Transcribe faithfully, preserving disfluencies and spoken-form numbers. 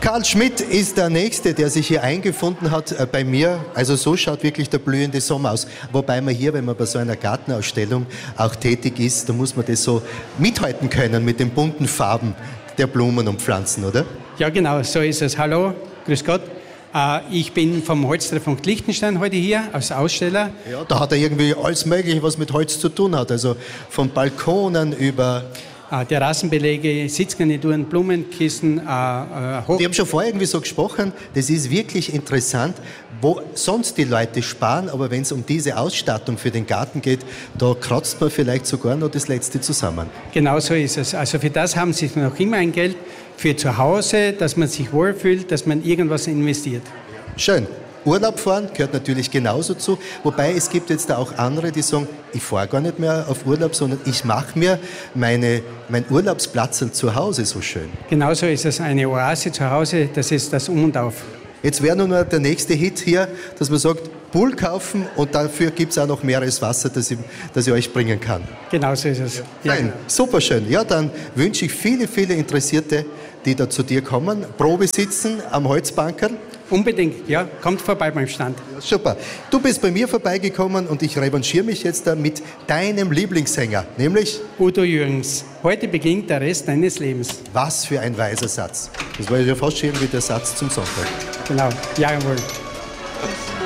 Karl Schmidt ist der Nächste, der sich hier eingefunden hat äh, bei mir. Also so schaut wirklich der blühende Sommer aus. Wobei man hier, wenn man bei so einer Gartenausstellung auch tätig ist, da muss man das so mithalten können mit den bunten Farben der Blumen und Pflanzen, oder? Ja, genau, so ist es. Hallo, grüß Gott. Äh, ich bin vom Holztreffpunkt Liechtenstein heute hier als Aussteller. Ja, da hat er irgendwie alles Mögliche, was mit Holz zu tun hat. Also von Balkonen über... Äh, Terrassenbeläge, Sitzgarnituren, Blumenkissen, äh, äh, Hoch... Wir haben schon vorher irgendwie so gesprochen, das ist wirklich interessant, wo sonst die Leute sparen, aber wenn es um diese Ausstattung für den Garten geht, da kratzt man vielleicht sogar noch das Letzte zusammen. Genau so ist es. Also für das haben Sie noch immer ein Geld, für zu Hause, dass man sich wohlfühlt, dass man irgendwas investiert. Schön. Urlaub fahren gehört natürlich genauso zu, wobei es gibt jetzt da auch andere, die sagen, ich fahre gar nicht mehr auf Urlaub, sondern ich mache mir meine, mein Urlaubsplatz zu Hause so schön. Genauso ist es, eine Oase zu Hause, das ist das Um und Auf. Jetzt wäre nur noch der nächste Hit hier, dass man sagt, Pool kaufen und dafür gibt es auch noch Meereswasser, das ich, das ich euch bringen kann. Genau so ist es. Ja. Fein, super schön. Ja, dann wünsche ich viele, viele Interessierte, die da zu dir kommen, Probe sitzen am Holzbankerl. Unbedingt, ja, kommt vorbei beim Stand. Ja, super. Du bist bei mir vorbeigekommen und ich revanchiere mich jetzt da mit deinem Lieblingssänger, nämlich Udo Jürgens. Heute beginnt der Rest deines Lebens. Was für ein weiser Satz. Das war ja fast schon wie der Satz zum Sonntag. Genau, ja, jawohl.